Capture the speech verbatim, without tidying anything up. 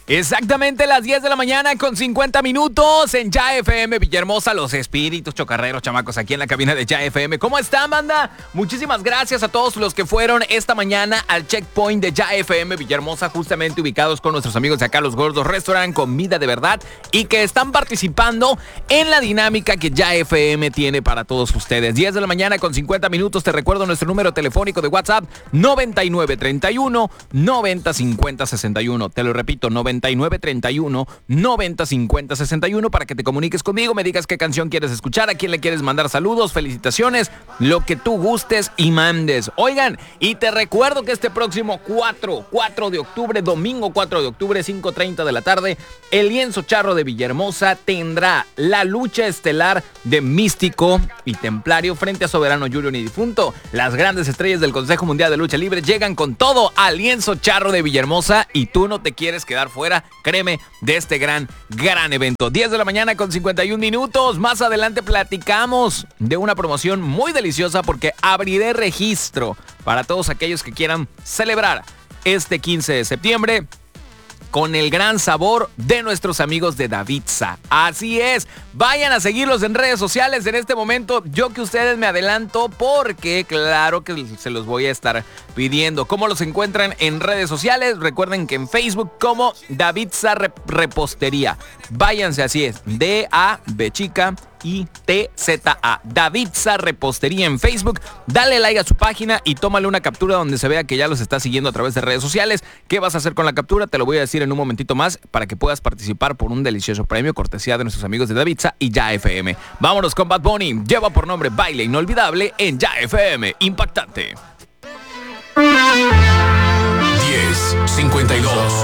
Exactamente las diez de la mañana con cincuenta minutos en Ya F M Villahermosa, los espíritus chocarreros, chamacos, aquí en la cabina de Ya F M. ¿Cómo están, banda? Muchísimas gracias a todos los que fueron esta mañana al checkpoint de Ya F M Villahermosa, justamente ubicados con nuestros amigos de acá, Los Gordos Restaurant, comida de verdad, y que están participando en la dinámica que Ya F M tiene para todos ustedes. diez de la mañana con cincuenta minutos, te recuerdo nuestro número telefónico de WhatsApp, noventa y nueve treinta y uno, noventa cincuenta sesenta y uno. Te lo repito, noventa y nueve treinta y uno, noventa cincuenta sesenta y uno, para que te comuniques conmigo, me digas qué canción quieres escuchar, a quién le quieres mandar saludos, felicitaciones, lo que tú gustes y mandes. Oigan, y te recuerdo que este próximo cuatro de octubre, domingo cuatro de octubre, cinco treinta de la tarde, el Lienzo Charro de Villahermosa tendrá la lucha estelar de Místico y Templario frente a Soberano Junior y Difunto. Las grandes estrellas del Consejo Mundial de Lucha Libre llegan con todo al Lienzo Charro de Villahermosa y tú no te quieres quedar fuera, créeme, de este gran, gran evento. diez de la mañana con cincuenta y uno minutos. Más adelante platicamos de una promoción muy deliciosa porque abriré registro para todos aquellos que quieran celebrar este quince de septiembre con el gran sabor de nuestros amigos de Davidsa. Así es, vayan a seguirlos en redes sociales en este momento. Yo que ustedes me adelanto porque claro que se los voy a estar pidiendo. ¿Cómo los encuentran en redes sociales? Recuerden que en Facebook como Davidsa Repostería. Váyanse, así es, D A B chica I T Z A, Davidsa Repostería en Facebook. Dale like a su página y tómale una captura donde se vea que ya los está siguiendo a través de redes sociales. ¿Qué vas a hacer con la captura? Te lo voy a decir en un momentito más para que puedas participar por un delicioso premio cortesía de nuestros amigos de Davidsa y Ya F M. Vámonos con Bad Bunny. Lleva por nombre Baile Inolvidable en Ya F M. Impactante. diez cincuenta y dos.